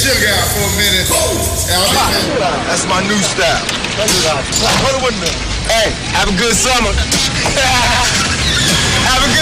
sugar out for a minute. That's my new style. Hold it with me. Hey, have a good summer. Have a good